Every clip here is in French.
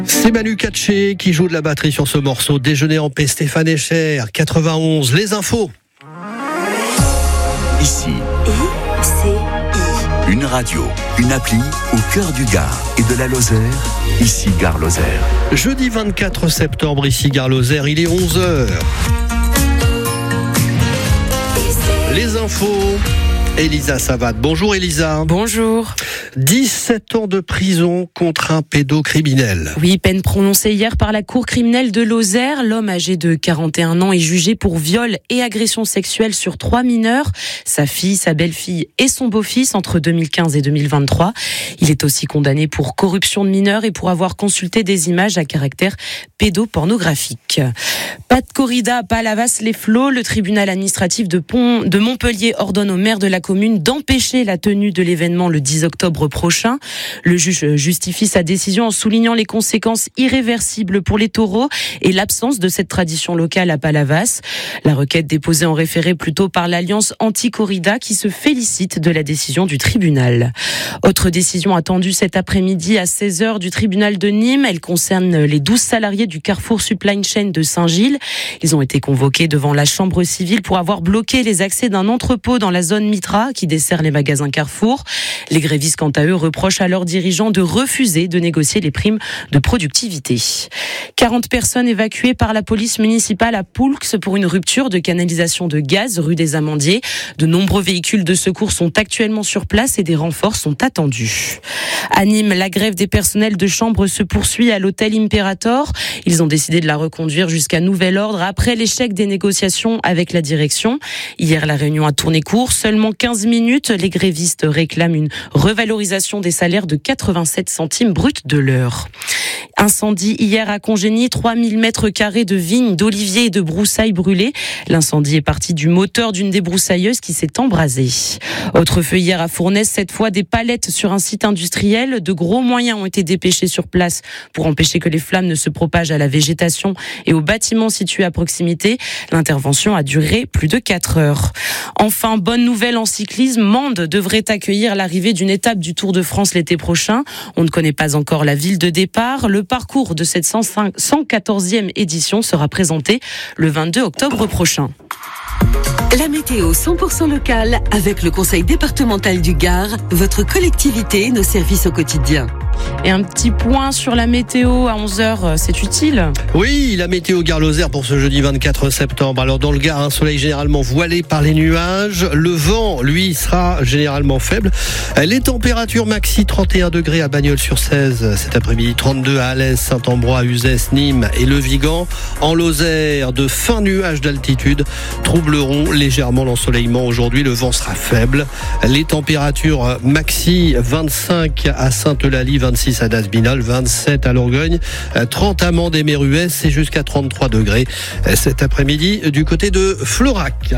C'est Manu Katché qui joue de la batterie sur ce morceau. Déjeuner en paix, Stéphane Echer, 91. Les infos. Ici, une radio, une appli au cœur du Gard et de la Lozère. Ici, Gare Lozère. Jeudi 24 septembre, ici, Gare Lozère, il est 11h. Les infos. Elisa Savate. Bonjour Elisa. Bonjour. 17 ans de prison contre un pédocriminel. Oui, peine prononcée hier par la cour criminelle de Lozère. L'homme âgé de 41 ans est jugé pour viol et agression sexuelle sur 3 mineurs. Sa fille, sa belle-fille et son beau-fils entre 2015 et 2023. Il est aussi condamné pour corruption de mineurs et pour avoir consulté des images à caractère pédopornographique. Pas de corrida à Palavas-les-Flots. Le tribunal administratif de Montpellier ordonne au maire de la commune d'empêcher la tenue de l'événement le 10 octobre prochain. Le juge justifie sa décision en soulignant les conséquences irréversibles pour les taureaux et l'absence de cette tradition locale à Palavas. La requête déposée en référé plutôt par l'Alliance anti-corrida qui se félicite de la décision du tribunal. Autre décision attendue cet après-midi à 16h du tribunal de Nîmes. Elle concerne les 12 salariés du Carrefour Supply Chain de Saint-Gilles. Ils ont été convoqués devant la chambre civile pour avoir bloqué les accès d'un entrepôt dans la zone Mitra qui dessert les magasins Carrefour. Les grévistes, quant à eux, reprochent à leurs dirigeants de refuser de négocier les primes de productivité. 40 personnes évacuées par la police municipale à Poulx pour une rupture de canalisation de gaz rue des Amandiers. De nombreux véhicules de secours sont actuellement sur place et des renforts sont attendus. À Nîmes, la grève des personnels de chambre se poursuit à l'hôtel Imperator. Ils ont décidé de la reconduire jusqu'à nouvel ordre après l'échec des négociations avec la direction. Hier, la réunion a tourné court. Seulement 15 minutes, les grévistes réclament une revalorisation des salaires de 87 centimes bruts de l'heure. Incendie hier à Congénie, 3000 mètres carrés de vignes, d'oliviers et de broussailles brûlées. L'incendie est parti du moteur d'une des broussailleuses qui s'est embrasée. Autre feu hier à Fournaise, cette fois des palettes sur un site industriel. De gros moyens ont été dépêchés sur place pour empêcher que les flammes ne se propagent à la végétation et aux bâtiments situés à proximité. L'intervention a duré plus de 4 heures. Enfin, bonne nouvelle en cyclisme, Mende devrait accueillir l'arrivée d'une étape du Tour de France l'été prochain. On ne connaît pas encore la ville de départ. Le parcours de cette 114e édition sera présenté le 22 octobre prochain. La météo 100% locale avec le Conseil départemental du Gard, votre collectivité, nos services au quotidien. Et un petit point sur la météo à 11h, c'est utile? Oui, la météo Gare Lozère pour ce jeudi 24 septembre. Alors dans le Gard, un soleil généralement voilé par les nuages. Le vent, lui, sera généralement faible. Les températures maxi 31 degrés à Bagnols-sur-Cèze cet après-midi, 32 à Alès, Saint-Ambrois, Uzès, Nîmes et Le Vigan. En Lozère, de fins nuages d'altitude troubleront légèrement l'ensoleillement. Aujourd'hui, le vent sera faible. Les températures maxi 25 à Sainte-Eulalie, 26 à Dasbinal, 27 à Langogne, 30 à Mende et Méruès et jusqu'à 33 degrés cet après-midi du côté de Florac.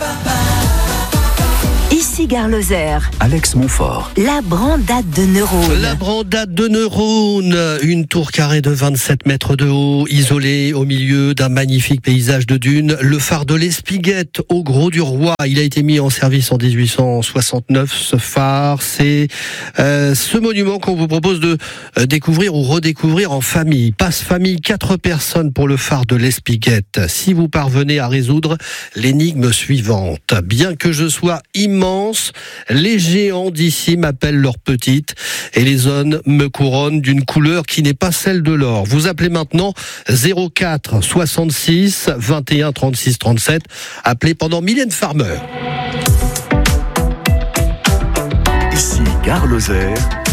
Ici Gare Lozère. Alex Montfort. La Brandade de Neurones. La Brandade de Neurones, une tour carrée de 27 mètres de haut, isolée au milieu d'un magnifique paysage de dunes. Le phare de l'Espiguette au Gros du Roi, il a été mis en service en 1869. Ce phare, c'est ce monument qu'on vous propose de découvrir ou redécouvrir en famille. Passe famille, 4 personnes pour le phare de l'Espiguette. Si vous parvenez à résoudre l'énigme suivante, bien que je sois immense, les géants d'ici m'appellent leurs petites et les zones me couronnent d'une couleur qui n'est pas celle de l'or. Vous appelez maintenant 04 66 21 36 37. Appelez pendant Mylène Farmer. Ici, Gare Lozère.